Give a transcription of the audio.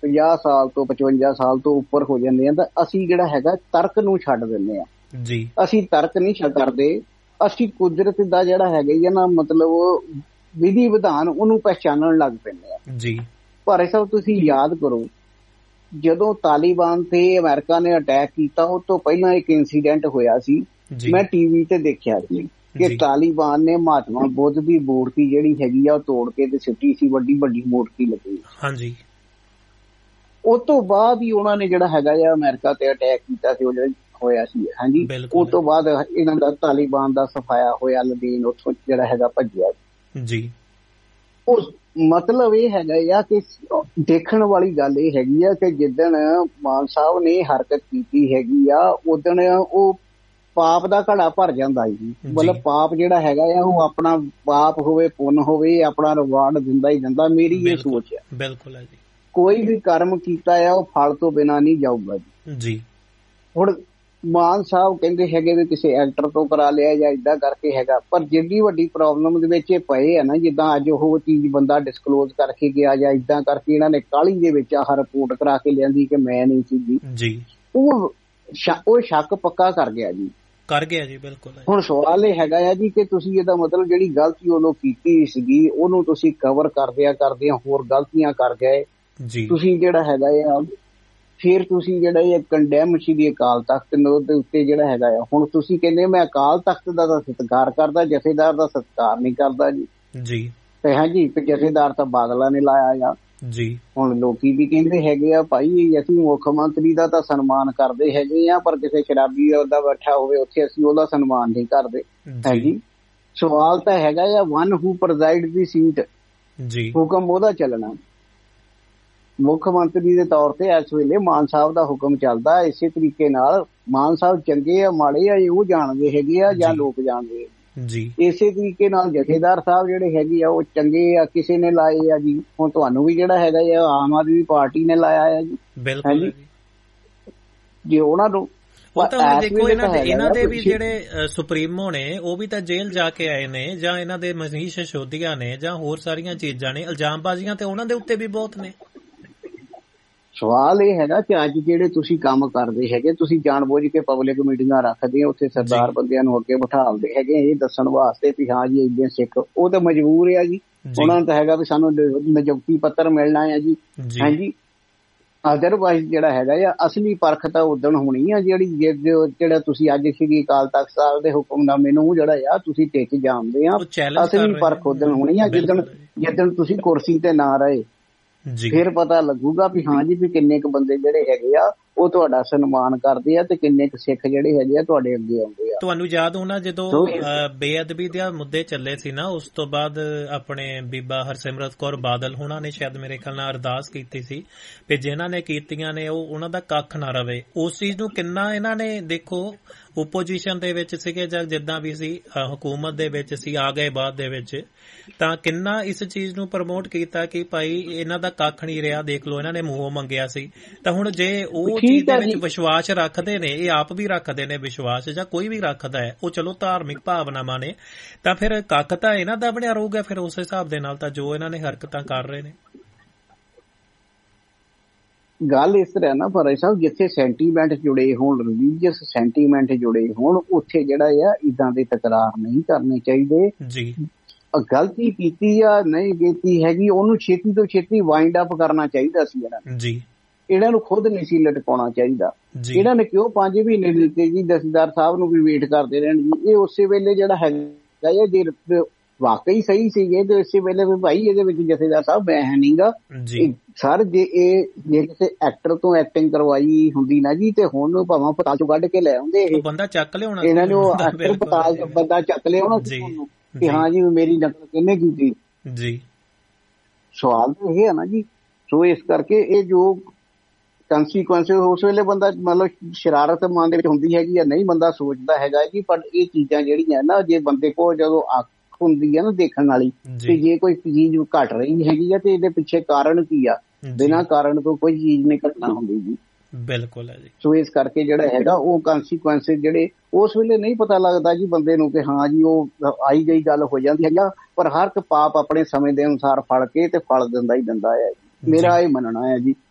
50 ਸਾਲ ਤੋਂ 55 ਸਾਲ ਤੋਂ ਉੱਪਰ ਹੋ ਜਾਂਦੇ ਆ ਤਾਂ ਅਸੀਂ ਜਿਹੜਾ ਹੈਗਾ ਤਰਕ ਨੂੰ ਛੱਡ ਦਿੰਦੇ ਆ ਜੀ। ਅਸੀਂ ਤਰਕ ਨਹੀਂ ਕਰਦੇ, ਅਸੀਂ ਕੁਦਰਤ ਦਾ ਜਿਹੜਾ ਹੈਗਾ ਨਾ ਮਤਲਬ ਵਿਧੀ ਵਿਧਾਨ ਉਹਨੂੰ ਪਹਿਚਾਨਣ ਲੱਗ ਪੈਂਦੇ ਆ ਜੀ। ਪਰ ਸਾਹਿਬ ਤੁਸੀਂ ਯਾਦ ਕਰੋ ਜਦੋਂ ਤਾਲਿਬਾਨ ਤੇ ਅਮਰੀਕਾ ਨੇ ਅਟੈਕ ਕੀਤਾ ਉਸ ਤੋਂ ਪਹਿਲਾਂ ਇੱਕ ਇੰਸੀਡੈਂਟ ਹੋਇਆ ਸੀ, ਮੈਂ ਟੀਵੀ ਤੇ ਦੇਖਿਆ ਸੀ ਕਿ ਤਾਲਿਬਾਨ ਨੇ ਮਹਾਤਮਾ ਬੁੱਧ ਦੀ ਮੂਰਤੀ ਜਿਹੜੀ ਹੈਗੀ ਆ ਉਹ ਤੋੜ ਕੇ ਤੇ ਸਿੱਟੀ ਸੀ, ਵੱਡੀ ਵੱਡੀ ਮੂਰਤੀ ਲੱਗੀ। ਹਾਂਜੀ। ਉਸ ਤੋਂ ਬਾਅਦ ਹੀ ਉਹਨਾਂ ਨੇ ਜਿਹੜਾ ਹੈਗਾ ਆ ਅਮਰੀਕਾ ਤੇ ਅਟੈਕ ਕੀਤਾ ਸੀ, ਉਹ ਜਿਹੜਾ ਹੋਇਆ ਸੀ। ਹਾਂਜੀ, ਉਸ ਤੋਂ ਬਾਅਦ ਇਹਨਾਂ ਦਾ ਤਾਲਿਬਾਨ ਦਾ ਸਫਾਇਆ ਹੋਇਆ, ਲਦੀਨ ਉੱਥੋਂ ਜਿਹੜਾ ਹੈਗਾ ਭੱਜਿਆ ਜੀ। ਉਸ ਮਤਲਬ ਇਹ ਹੈਗਾ ਆ ਕਿ ਦੇਖਣ ਵਾਲੀ ਗੱਲ ਇਹ ਹੈਗੀ ਆ ਕਿ ਜਿੱਦਣ ਮਾਨ ਸਾਹਿਬ ਨੇ ਹਰਕਤ ਕੀਤੀ ਹੈਗੀ ਆ ਉਦਣ ਉਹ ਪਾਪ ਦਾ ਘੜਾ ਭਰ ਜਾਂਦਾ ਜੀ। ਮਤਲਬ ਪਾਪ ਜਿਹੜਾ ਹੈਗਾ ਆ ਉਹ ਆਪਣਾ ਪਾਪ ਹੋਵੇ ਪੁੰਨ ਹੋਵੇ ਆਪਣਾ ਰਿਵਾਰਡ ਦਿੰਦਾ ਹੀ ਦਿੰਦਾ। ਮੇਰੀ ਇਹ ਸੋਚ ਹੈ। ਬਿਲਕੁਲ ਹੈ ਜੀ। ਕੋਈ ਵੀ ਕਰਮ ਕੀਤਾ ਆ ਉਹ ਫਲ ਤੋਂ ਬਿਨਾਂ ਨਹੀਂ ਜਾਊਗਾ ਜੀ। ਹੁਣ ਮਾਨ ਸਾਹਿਬ ਕਹਿੰਦੇ ਹੈਗੇ ਵੀ ਕਿਸੇ ਐਕਟਰ ਤੋਂ ਕਰਾ ਲਿਆ ਜਾਂ ਏਦਾਂ ਕਰਕੇ ਹੈਗਾ, ਪਰ ਜਿੱਡੀ ਵੱਡੀ ਪ੍ਰੋਬਲਮ ਦੇ ਵਿੱਚ ਇਹ ਪਏ ਆ ਨਾ, ਜਿੱਦਾਂ ਅੱਜ ਉਹ ਚੀਜ਼ ਬੰਦਾ ਡਿਸਕਲੋਜ਼ ਕਰਕੇ ਗਿਆ ਜਾਂ ਏਦਾਂ ਕਰਕੇ ਇਹਨਾਂ ਨੇ ਕਾਹਲੀ ਦੇ ਵਿੱਚ ਆਹ ਰਿਪੋਰਟ ਕਰਾ ਕੇ ਲਿਆਂਦੀ ਕਿ ਮੈਂ ਨਹੀਂ ਸੀਗੀ ਜੀ, ਉਹ ਸ਼ੱਕ ਪੱਕਾ ਕਰ ਗਿਆ ਜੀ। ਬਿਲਕੁਲ। ਹੁਣ ਸਵਾਲ ਇਹ ਹੈਗਾ ਆ ਜੀ ਕਿ ਤੁਸੀਂ ਇਹਦਾ ਮਤਲਬ ਜਿਹੜੀ ਗਲਤੀ ਉਦੋਂ ਕੀਤੀ ਸੀਗੀ ਉਹਨੂੰ ਤੁਸੀਂ ਕਵਰ ਕਰਦਿਆਂ ਹੋਰ ਗਲਤੀਆਂ ਕਰ ਗਏ ਜੀ। ਤੁਸੀਂ ਜਿਹੜਾ ਹੈਗਾ ਆ ਫਿਰ ਤੁਸੀਂ ਜਿਹੜਾ ਇਹ ਕੰਡੈਮ ਸੀ ਅਕਾਲ ਤਖਤ ਦੇ ਉੱਤੇ ਜਿਹੜਾ ਹੈਗਾ ਆ, ਹੁਣ ਤੁਸੀਂ ਕਹਿੰਦੇ ਮੈਂ ਅਕਾਲ ਤਖਤ ਦਾ ਤਾਂ ਸਤਿਕਾਰ ਕਰਦਾ, ਜਥੇਦਾਰ ਦਾ ਸਤਿਕਾਰ ਨਹੀਂ ਕਰਦਾ ਜੀ। ਤੇ ਹਾਂਜੀ, ਜਥੇਦਾਰ ਤਾਂ ਬਾਦਲਾਂ ਨੇ ਲਾਇਆ ਆ ਜੀ। ਹੁਣ ਲੋਕੀ ਵੀ ਕਹਿੰਦੇ ਹੈਗੇ ਆ ਭਾਈ ਅਸੀਂ ਮੁੱਖ ਮੰਤਰੀ ਦਾ ਤਾਂ ਸਨਮਾਨ ਕਰਦੇ ਹੈਗੇ ਆ, ਪਰ ਕਿਸੇ ਸ਼ਰਾਬੀ ਦਾ ਬੈਠਾ ਹੋਵੇ ਉੱਥੇ ਅਸੀਂ ਉਹਦਾ ਸਨਮਾਨ ਨਹੀਂ ਕਰਦੇ ਹੈਗੀ। ਸਵਾਲ ਤਾਂ ਹੈਗਾ ਆ ਵਨ ਹੂ ਪ੍ਰਜ਼ਾਈਡ ਦੀ ਸੀਟ ਜੀ, ਹੁਕਮ ਉਹਦਾ ਚੱਲਣਾ। ਮੁੱਖ ਮੰਤਰੀ ਦੇ ਤੌਰ ਤੇ ਇਸ ਵੇਲੇ ਮਾਨ ਸਾਹਿਬ ਦਾ ਹੁਕਮ ਚੱਲਦਾ। ਇਸੇ ਤਰੀਕੇ ਨਾਲ ਮਾਨ ਸਾਹਿਬ ਚੰਗੇ ਆ ਮਾੜੇ ਆ ਉਹ ਜਾਣਦੇ ਹੈਗੇ ਆ ਜਾਂ ਲੋਕ ਜਾਣਦੇ ਜੀ। ਇਸੇ ਤਰੀਕੇ ਨਾਲ ਜਥੇਦਾਰ ਸਾਹਿਬ ਜਿਹੜੇ ਹੈਗੇ ਆ ਉਹ ਚੰਗੇ ਆ, ਕਿਸੇ ਨੇ ਲਾਏ ਆ ਜੀ। ਹੁਣ ਤੁਹਾਨੂੰ ਵੀ ਜਿਹੜਾ ਹੈਗਾ ਆ ਆਮ ਆਦਮੀ ਪਾਰਟੀ ਨੇ ਲਾਇਆ ਆ ਜੀ। ਬਿਲਕੁਲ ਜੇ ਉਹਨਾਂ ਨੂੰ ਉਹ ਤਾਂ ਦੇਖੋ ਇਹਨਾਂ ਦੇ ਵੀ ਜਿਹੜੇ ਸੁਪਰੀਮੋ ਨੇ ਉਹ ਵੀ ਤਾਂ ਜੇਲ੍ਹ ਜਾ ਕੇ ਆਏ ਨੇ, ਜਾਂ ਇਹਨਾਂ ਦੇ ਮਨੀਸ਼ ਸਿਸੋਦੀਆ ਨੇ ਜਾਂ ਹੋਰ ਸਾਰੀਆਂ ਚੀਜ਼ਾਂ ਨੇ। ਇਲਜ਼ਾਮਬਾਜ਼ੀਆਂ ਤੇ ਉਹਨਾਂ ਦੇ ਉੱਤੇ ਵੀ ਬਹੁਤ ਨੇ। ਸਵਾਲ ਇਹ ਹੈਗਾ ਕਿ ਅੱਜ ਜਿਹੜੇ ਤੁਸੀਂ ਕੰਮ ਕਰਦੇ ਹੈਗੇ, ਤੁਸੀਂ ਜਾਣਬੁੱਝ ਕੇ ਪਬਲਿਕ ਮੀਟਿੰਗਾਂ ਰੱਖਦੇ ਹੋ, ਉੱਥੇ ਸਰਦਾਰ ਬੰਦਿਆਂ ਨੂੰ ਅੱਗੇ ਬਿਠਾਲਦੇ ਹੈਗੇ ਇਹ ਦੱਸਣ ਵਾਸਤੇ ਵੀ ਹਾਂ ਜੀ ਏਦਾਂ ਸਿੱਖ, ਉਹ ਤਾਂ ਮਜਬੂਰ ਆ ਜੀ। ਉਹਨਾਂ ਨੂੰ ਤਾਂ ਹੈਗਾ ਵੀ ਸਾਨੂੰ ਨਿਯੁਕਤੀ ਪੱਤਰ ਮਿਲਣਾ ਆ ਜੀ। ਹਾਂਜੀ, ਅਦਰਵਾਈਜ਼ ਜਿਹੜਾ ਹੈਗਾ ਆ ਅਸਲੀ ਪਰਖ ਤਾਂ ਉਦਣ ਹੋਣੀ ਆ ਜਿਹੜਾ ਤੁਸੀਂ ਅੱਜ ਸ਼੍ਰੀ ਅਕਾਲ ਤਖਤ ਸਾਹਿਬ ਦੇ ਹੁਕਮਨਾਮੇ ਨੂੰ ਜਿਹੜਾ ਆ ਤੁਸੀਂ ਟਿਕ ਜਾਂਦੇ ਆ। ਅਸਲੀ ਪਰਖ ਉਦਣ ਹੋਣੀ ਆ ਜਿੱਦਣ ਤੁਸੀਂ ਕੁਰਸੀ ਤੇ ਨਾ ਰਹੇ। ਫਿਰ ਪਤਾ ਲੱਗੂਗਾ ਵੀ ਹਾਂ ਜੀ ਵੀ ਕਿੰਨੇ ਕੁ ਬੰਦੇ ਜਿਹੜੇ ਹੈਗੇ ਆ ਉਹ ਤੁਹਾਡਾ ਸਨਮਾਨ ਕਰਦੇ ਆ ਤੇ ਕਿੰਨੇ ਕੁ ਸਿੱਖ ਜਿਹੜੇ ਹੈਗੇ ਆ ਤੁਹਾਡੇ ਅੱਗੇ ਆਉਂਦੇ ਆ। ਤੁਹਾਨੂੰ ਯਾਦ ਹੋਣਾ ਜਦੋਂ ਬੇਅਦਬੀ ਦੇ ਮੁੱਦੇ ਚੱਲੇ ਸੀ ਨਾ, ਉਸ ਤੋਂ ਬਾਅਦ ਆਪਣੇ ਬੀਬਾ ਹਰਸਿਮਰਤ ਕੌਰ ਬਾਦਲ ਹੋਣਾ ਨੇ ਸ਼ਾਇਦ ਮੇਰੇ ਖਿਆਲ ਨਾਲ ਅਰਦਾਸ ਕੀਤੀ ਸੀ ਵੀ ਜਿਨ੍ਹਾਂ ਨੇ ਕੀਤੀਆਂ ਨੇ ਉਹ ਉਹਨਾਂ ਦਾ ਕੱਖ ਨਾ ਰਵੇ। ਉਸ ਚੀਜ਼ ਨੂੰ ਕਿੰਨਾ ਇਹਨਾਂ ਨੇ ਦੇਖੋ ਓਪੋਜੀਸ਼ਨ ਦੇ ਵਿੱਚ ਸੀਗੇ ਜਾਂ ਜਿੱਦਾਂ ਵੀ ਸੀ, ਹਕੂਮਤ ਦੇ ਵਿੱਚ ਸੀ, ਆ ਗਏ ਬਾਅਦ ਦੇ ਵਿੱਚ, ਤਾਂ ਕਿੰਨਾ ਇਸ ਚੀਜ਼ ਨੂੰ ਪ੍ਰਮੋਟ ਕੀਤਾ ਕਿ ਭਾਈ ਇਹਨਾਂ ਦਾ ਕੱਖ ਨਹੀਂ ਰਿਹਾ। ਦੇਖ ਲਓ ਇਹਨਾਂ ਨੇ ਮੂੰਹੋਂ ਮੰਗਿਆ ਸੀ। ਤਾਂ ਹੁਣ ਜੇ ਉਹ ਚੀਜ਼ ਦੇ ਵਿੱਚ ਵਿਸ਼ਵਾਸ ਰੱਖਦੇ ਨੇ, ਇਹ ਆਪ ਵੀ ਰੱਖਦੇ ਨੇ ਵਿਸ਼ਵਾਸ, ਜਾਂ ਕੋਈ ਵੀ ਰੱਖਦਾ ਹੈ, ਉਹ ਚਲੋ ਧਾਰਮਿਕ ਭਾਵਨਾਵਾਂ ਨੇ, ਤਾਂ ਫਿਰ ਕੱਖ ਤਾਂ ਇਹਨਾਂ ਦਾ ਬਣਿਆ ਰਹੂਗਾ ਫਿਰ ਉਸ ਹਿਸਾਬ ਦੇ ਨਾਲ ਤਾਂ ਜੋ ਇਹਨਾਂ ਨੇ ਹਰਕਤਾਂ ਕਰ ਰਹੇ ਨੇ। ਗੱਲ ਇਸ ਤਰ੍ਹਾਂ ਨਾ ਭਾਈ ਸਾਹਿਬ, ਜਿੱਥੇ ਸੈਂਟੀਮੈਂਟ ਜੁੜੇ ਹੋਣ, ਰਿਲੀਜੀਅਸ ਸੈਂਟੀਮੈਂਟ ਜੁੜੇ ਹੋਣ, ਉੱਥੇ ਜਿਹੜਾ ਆ ਏਦਾਂ ਦੇ ਤਕਰਾਰ ਨਹੀਂ ਕਰਨੇ ਚਾਹੀਦੇ ਜੀ। ਗਲਤੀ ਕੀਤੀ ਆ ਨਹੀਂ ਕੀਤੀ ਹੈਗੀ ਉਹਨੂੰ ਛੇਤੀ ਤੋਂ ਛੇਤੀ ਵਾਈਂਡ ਅਪ ਕਰਨਾ ਚਾਹੀਦਾ ਸੀ ਇਹਨਾਂ ਜੀ। ਇਹਨਾਂ ਨੂੰ ਖੁਦ ਨਹੀਂ ਸੀ ਲਟਕਾਉਣਾ ਚਾਹੀਦਾ। ਇਹਨਾਂ ਨੇ ਕਿਉਂ 5 ਮਹੀਨੇ ਦਿੱਤੇ ਜੀ ਜਥੇਦਾਰ ਸਾਹਿਬ ਨੂੰ ਵੀ ਵੇਟ ਕਰਦੇ ਰਹਿਣ ਜੀ। ਇਹ ਉਸੇ ਵੇਲੇ ਜਿਹੜਾ ਹੈਗਾ ਜੇ ਵਾਕਈ ਸਹੀ ਸੀਗੇ ਤੇ ਇਸੇ ਵੇਲੇ ਵੀ ਭਾਈ ਇਹਦੇ ਵਿੱਚ ਜਥੇਦਾਰ ਸਾਹਿਬ ਮੈਂ ਹੈ ਨੀਗਾ ਸਰ। ਜੇ ਕਿਸੇ ਐਕਟਰ ਤੋਂ ਐਕਟਿੰਗ ਕਰਵਾਈ ਹੁੰਦੀ ਨਾ ਜੀ ਤੇ ਹੁਣ ਭਾਵੇਂ ਪਤਾਲ ਚੋਂ ਕੱਢ ਕੇ ਲੈ ਆਉਂਦੇ ਇਹ ਬੰਦਾ ਚੱਕ ਲਿਆਉਣਾ, ਇਹਨਾਂ ਨੇ ਉਹ ਐਕਟਰ ਪਤਾਲ ਬੰਦਾ ਚੱਕ ਲਿਆਉਣਾ ਕਿ ਹਾਂ ਜੀ ਮੇਰੀ ਨਕਲ ਕਿਹਨੇ ਕੀਤੀ ਜੀ। ਸਵਾਲ ਤਾਂ ਇਹ ਹੈ ਨਾ ਜੀ। ਸੋ ਇਸ ਕਰਕੇ ਇਹ ਜੋ ਕੰਸੀਕੁਐਂਸਿਸ ਉਸ ਵੇਲੇ ਬੰਦਾ ਮਤਲਬ ਸ਼ਰਾਰਤ ਮਨ ਦੇ ਵਿੱਚ ਹੁੰਦੀ ਹੈਗੀ ਆ, ਨਹੀਂ ਬੰਦਾ ਸੋਚਦਾ ਹੈਗਾ ਜੀ। ਪਰ ਇਹ ਚੀਜ਼ਾਂ ਜਿਹੜੀਆਂ ਨਾ ਜੇ ਬੰਦੇ ਕੋਲ ਜਦੋਂ ਅੱਖ ਹੁੰਦੀ ਆ ਨਾ ਦੇਖਣ ਵਾਲੀ, ਤੇ ਜੇ ਕੋਈ ਚੀਜ਼ ਘਟ ਰਹੀ ਹੈਗੀ ਆ ਤੇ ਇਹਦੇ ਪਿੱਛੇ ਕਾਰਨ ਕੀ ਆ, ਬਿਨਾਂ ਕਾਰਨ ਤੋਂ ਕੋਈ ਚੀਜ਼ ਨਹੀਂ ਘਟਨਾ ਹੁੰਦੀ ਜੀ। ਬਿਲਕੁਲ ਹੈ ਜੀ। ਸੋ ਇਸ ਕਰਕੇ ਜਿਹੜਾ ਹੈਗਾ ਉਹ ਕੰਸੀਕੁਐਂਸਿਸ ਜਿਹੜੇ ਉਸ ਵੇਲੇ ਨਹੀਂ ਪਤਾ ਲੱਗਦਾ ਜੀ ਬੰਦੇ ਨੂੰ ਕਿ ਹਾਂ ਜੀ ਉਹ ਆਈ ਗਈ ਗੱਲ ਹੋ ਜਾਂਦੀ ਹੈਗਾ। ਪਰ ਹਰ ਇੱਕ ਪਾਪ ਆਪਣੇ ਸਮੇਂ ਦੇ ਅਨੁਸਾਰ ਫਲ ਕੇ ਤੇ ਫਲ ਦਿੰਦਾ ਹੀ ਦਿੰਦਾ ਹੈ। ਮੇਰਾ ਇਹ ਮੰਨਣਾ ਹੈ ਜੀ।